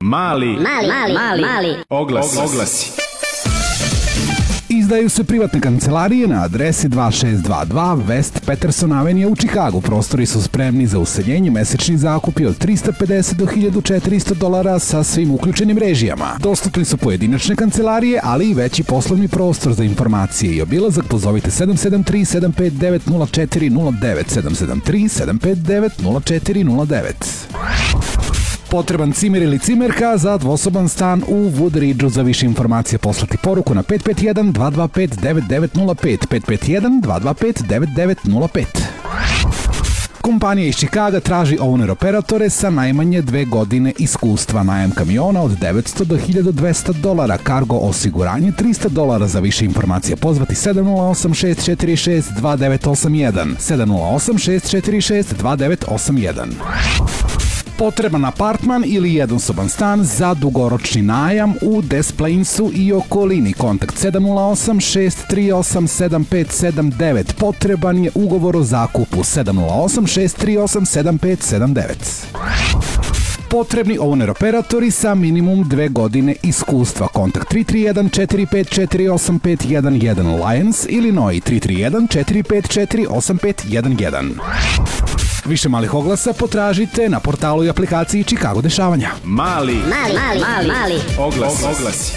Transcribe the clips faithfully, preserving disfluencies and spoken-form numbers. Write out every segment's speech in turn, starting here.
Mali, mali, mali, mali, mali. Oglasi. Oglasi. Izdaju se privatne kancelarije na adresi dva šest dva dva West Patterson Avenue u Čikagu. Prostori su spremni za useljenje, mesečni zakupi od trista pedeset do hiljadu četiristo dolara sa svim uključenim režijama. Dostupni su pojedinačne kancelarije, ali i veći poslovni prostor. Za informacije i obilazak pozovite sedam sedam tri sedam pet devet nula četiri nula devet sedam sedam tri sedam pet devet nula četiri nula devet. Potreban cimer ili cimerka za dvosoban stan u Woodridgeu. Za više informacije poslati poruku na pet pet jedan dva dva pet devet devet nula pet pet pet jedan dva dva pet devet devet nula pet. Kompanija iz Čikaga traži owner operatore sa najmanje dve godine iskustva. Najam kamiona od devetsto do hiljadu dvesta dolara, kargo osiguranje trista dolara. Za više informacija pozvati sedam nula osam šest četiri šest dva devet osam jedan sedam nula osam šest četiri šest dva devet osam jedan. Potreban apartman ili jednosoban stan za dugoročni najam u Des Plainsu i okolini. Kontakt sedam nula osam šest tri osam sedam pet sedam devet. Potreban je ugovor o zakupu sedam nula osam šest tri osam sedam pet sedam devet. Potrebni owner operatori sa minimum dve godine iskustva. Kontakt tri tri jedan četiri pet četiri osam pet jedan jedan Lions, Illinois tri tri jedan četiri pet četiri osam pet jedan jedan. Više malih oglasa potražite na portalu i aplikaciji Chicago dešavanja. Mali, mali, mali, mali, mali. Oglasi. Oglasi.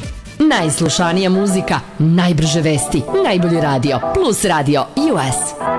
Najslušanija muzika, najbrže vesti, najbolji radio, Plus Radio U S.